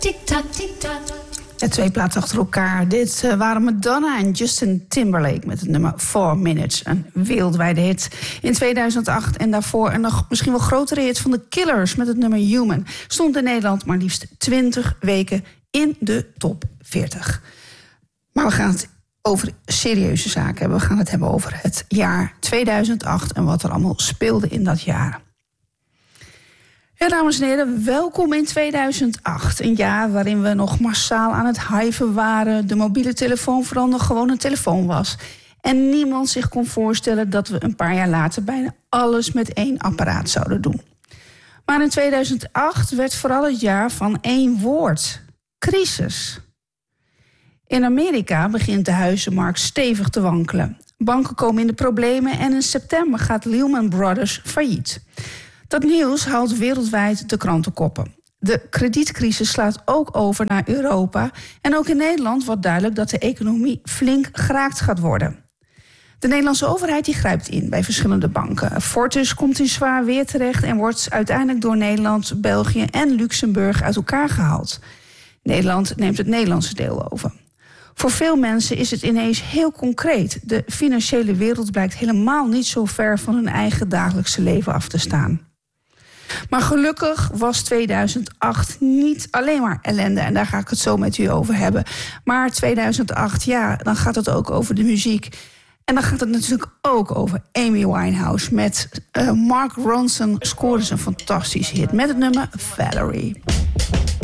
Tik-tak, tik-tak. Ja, 2 platen achter elkaar. Dit waren Madonna en Justin Timberlake met het nummer 4 Minutes. Een wereldwijde hit in 2008. En daarvoor een nog misschien wel grotere hit van The Killers met het nummer Human. Stond in Nederland maar liefst 20 weken in de top 40. Maar we gaan het over serieuze zaken hebben. We gaan het hebben over het jaar 2008 en wat er allemaal speelde in dat jaar. Ja, dames en heren, welkom in 2008. Een jaar waarin we nog massaal aan het hypen waren. De mobiele telefoon vooral nog gewoon een telefoon was. En niemand zich kon voorstellen dat we een paar jaar later bijna alles met 1 apparaat zouden doen. Maar in 2008 werd vooral het jaar van 1 woord: crisis. In Amerika begint de huizenmarkt stevig te wankelen. Banken komen in de problemen en in september gaat Lehman Brothers failliet. Dat nieuws haalt wereldwijd de krantenkoppen. De kredietcrisis slaat ook over naar Europa. En ook in Nederland wordt duidelijk dat de economie flink geraakt gaat worden. De Nederlandse overheid die grijpt in bij verschillende banken. Fortis komt in zwaar weer terecht en wordt uiteindelijk door Nederland, België en Luxemburg uit elkaar gehaald. Nederland neemt het Nederlandse deel over. Voor veel mensen is het ineens heel concreet. De financiële wereld blijkt helemaal niet zo ver van hun eigen dagelijkse leven af te staan. Maar gelukkig was 2008 niet alleen maar ellende. En daar ga ik het zo met u over hebben. Maar 2008, ja, dan gaat het ook over de muziek. En dan gaat het natuurlijk ook over Amy Winehouse. Met Mark Ronson scoorde ze een fantastische hit met het nummer Valerie.